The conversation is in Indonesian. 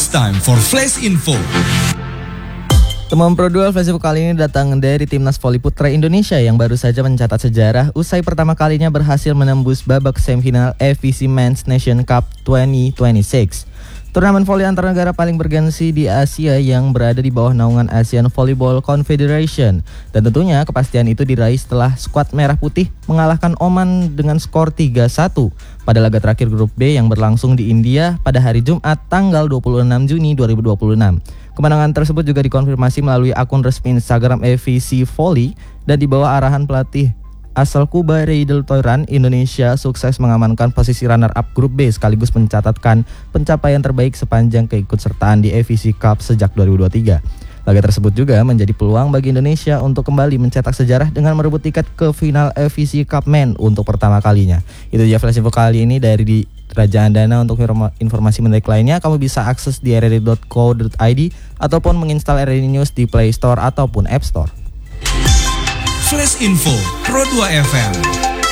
It's time for Flash Info. Temuan Pro 2 Flash Info kali ini datang dari Timnas Voli Putra Indonesia yang baru saja mencatat sejarah usai pertama kalinya berhasil menembus babak semifinal FVC Men's Nation Cup 2026. Turnamen voli antar negara paling bergengsi di Asia yang berada di bawah naungan Asian Volleyball Confederation. Dan tentunya kepastian itu diraih setelah skuad Merah Putih mengalahkan Oman dengan skor 3-1 pada laga terakhir grup B yang berlangsung di India pada hari Jumat tanggal 26 Juni 2026. Kemenangan tersebut juga dikonfirmasi melalui akun resmi Instagram FVC Volley dan di bawah arahan pelatih asal Kuba Reidel Toiran. Indonesia sukses mengamankan posisi runner-up grup B sekaligus mencatatkan pencapaian terbaik sepanjang keikutsertaan di FVC Cup sejak 2023. Laga tersebut juga menjadi peluang bagi Indonesia untuk kembali mencetak sejarah dengan merebut tiket ke final FVC Cup Men untuk pertama kalinya. Itu dia Flash Info kali ini dari Raja Andana. Untuk informasi menarik lainnya kamu bisa akses di rri.co.id ataupun menginstal RRI News di Play Store ataupun App Store. Flash Info Pro 2 FM.